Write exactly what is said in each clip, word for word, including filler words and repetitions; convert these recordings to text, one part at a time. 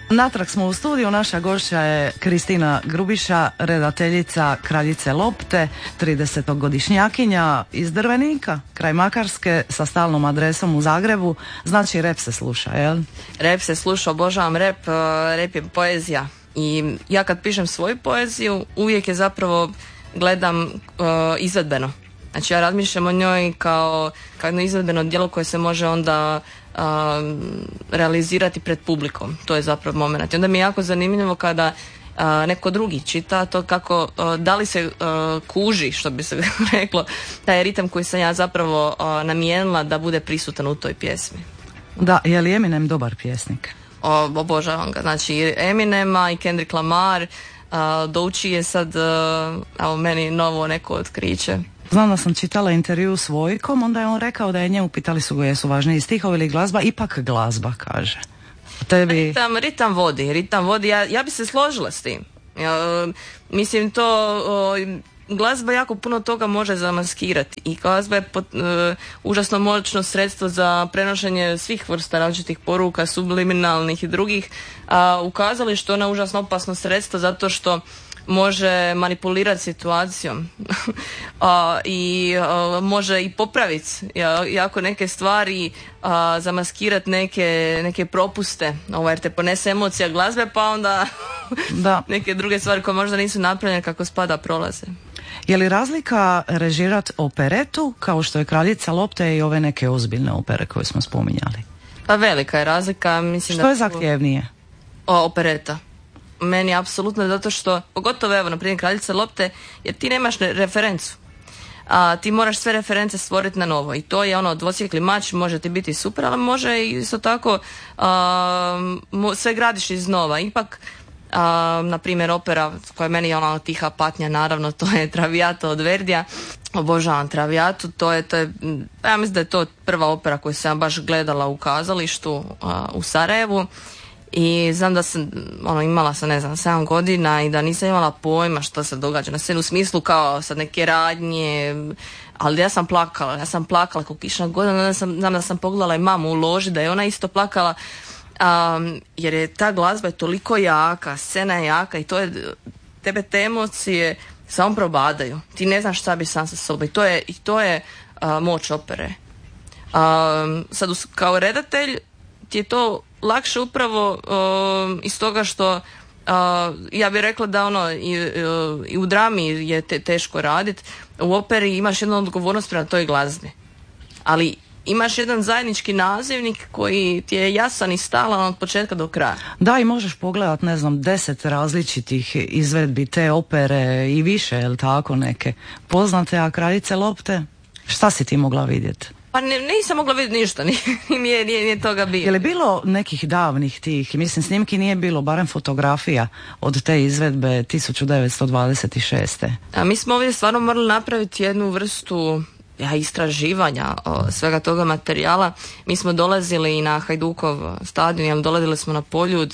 Natrag smo u studiju, naša gošća je Kristina Grubiša, redateljica Kraljice lopte, tridesetogodišnjakinja iz Drvenika, kraj Makarske, sa stalnom adresom u Zagrebu. Znači rep se sluša, jel? Rep se sluša, obožavam rep, rep je poezija. I ja kad pišem svoju poeziju, uvijek je zapravo gledam uh, izvedbeno. Znači ja razmišljam o njoj kao, kao jedno izvedbeno djelo koje se može onda uh, realizirati pred publikom. To je zapravo moment. I onda mi je jako zanimljivo kada uh, neko drugi čita to kako, uh, da li se uh, kuži, što bi se reklo, taj ritam koji sam ja zapravo uh, namijenila da bude prisutan u toj pjesmi. Da, je li Eminem dobar pjesnik? O, obožavam ga. Znači Eminema i Kendrick Lamar, uh, Doechii je sad uh, evo, meni novo neko otkriće. Znam da sam čitala intervju s Vojkom, onda je on rekao da je njemu, pitali su ga jesu važniji stihovi ili glazba, ipak glazba, kaže. Tebi... Ritam, ritam vodi, ritam vodi, ja, ja bi se složila s tim. Ja, mislim to, o, glazba jako puno toga može zamaskirati i glazba je pot, uh, užasno moćno sredstvo za prenošenje svih vrsta različitih poruka, subliminalnih i drugih. A u kazalištu ona je užasno opasno sredstvo zato što može manipulirati situacijom a, i a, može i popraviti ja, jako neke stvari, a, zamaskirati neke, neke propuste, ovo, jer te ponese emocija glazbe pa onda da. Neke druge stvari koje možda nisu napravljene kako spada prolaze. Je li razlika režirat operetu kao što je Kraljica lopte i ove neke ozbiljne opere koje smo spominjali? Pa velika je razlika. Mislim što da je zahtjevnije? O, opereta. Meni apsolutno, zato što, pogotovo evo, na primjer Kraljica lopte, jer ti nemaš referencu. A, ti moraš sve reference stvoriti na novo i to je ono dvosjekli mač, može ti biti super, ali može isto tako a, sve gradiš iznova. Ipak, a, na primjer opera koja je meni ona tiha patnja, naravno, to je Traviato od Verdija. Obožavam Traviatu, to je, to je, ja mislim da je to prva opera koju sam baš gledala u kazalištu a, u Sarajevu. I znam da sam, ono, imala sam, ne znam, sedam godina i da nisam imala pojma što se događa na scenu, u smislu kao sad neke radnje, ali ja sam plakala, ja sam plakala kao kišna godina, onda sam, znam da sam pogledala i mamu u loži, da je ona isto plakala, um, jer je ta glazba je toliko jaka, scena je jaka i to je, tebe te emocije samo probadaju, ti ne znaš šta bi sam sa sobom i to je, i to je uh, moć opere. Um, sad kao redatelj ti je to lakše upravo uh, iz toga što uh, ja bih rekla da ono i, uh, i u drami je te, teško raditi, u operi imaš jednu odgovornost prema toj glazbi, ali imaš jedan zajednički nazivnik koji ti je jasan i stalan od početka do kraja. Da, i možeš pogledat, ne znam, deset različitih izvedbi te opere i više, jel tako, neke poznate, a Kraljice lopte, šta si ti mogla vidjeti? Pa ne, nisam mogla vidjeti ništa, nije, nije, nije toga bilo. Je li bilo nekih davnih tih, mislim snimki nije bilo, barem fotografija od te izvedbe tisuću devetsto dvadeset šeste. A mi smo ovdje stvarno morali napraviti jednu vrstu ja, istraživanja o, svega toga materijala. Mi smo dolazili i na Hajdukov stadion, dolazili smo na Poljud,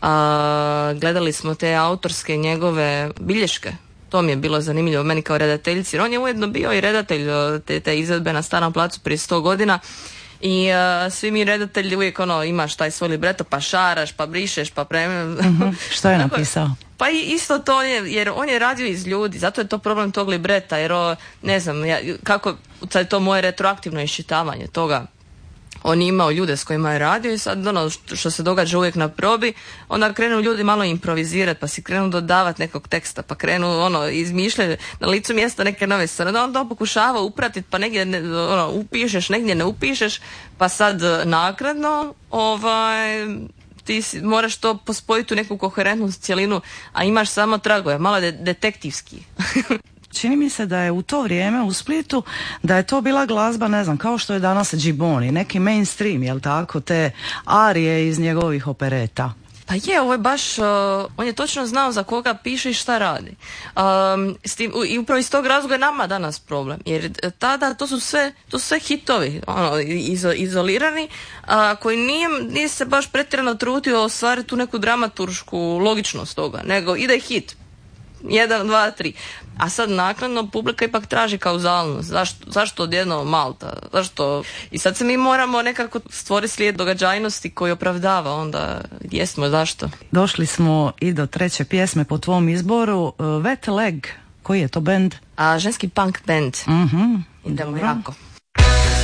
a, gledali smo te autorske njegove bilješke. To mi je bilo zanimljivo meni kao redateljici, jer on je ujedno bio i redatelj te, te izvedbe na Starom placu prije sto godina i uh, svi mi redatelji uvijek ono, imaš taj svoj libreto pa šaraš, pa brišeš, pa pre... Mm-hmm. Što je napisao? Pa isto to je, jer on je radio iz ljudi, zato je to problem tog libreta, jer o, ne znam, ja, kako, sad je to moje retroaktivno iščitavanje toga. On je imao ljude s kojima je radio i sad ono što se događa uvijek na probi, onda krenu ljudi malo improvizirati, pa si krenu dodavati nekog teksta, pa krenu ono izmišljati na licu mjesta neke nove scene, onda on to pokušava upratiti, pa negdje ne, ono, upišeš, negdje ne upišeš, pa sad naknadno ovaj, ti moraš to pospojiti u neku koherentnu cjelinu, a imaš samo tragove, malo de- detektivski. Čini mi se da je u to vrijeme u Splitu, da je to bila glazba, ne znam, kao što je danas Gibboni, neki mainstream, jel tako, te arije iz njegovih opereta. Pa je, ovo je baš, uh, on je točno znao za koga piše i šta radi. Um, s tim, i upravo iz tog razloga je nama danas problem, jer tada to su sve, to su sve hitovi, ono, izo, izolirani, a, koji nije, nije se baš pretjerano trudio ostvariti tu neku dramaturšku logičnost toga, nego ide hit. jedan, dva, tri. A sad naknadno publika ipak traži kauzalnost. Zašto, zašto odjedno Malta? Zašto? I sad se mi moramo nekako stvoriti slijed događajnosti koji opravdava onda gdje smo, zašto. Došli smo i do treće pjesme po tvom izboru. Wet Leg, koji je to bend? A ženski punk band. Mhm. Idemo Dobro. jako.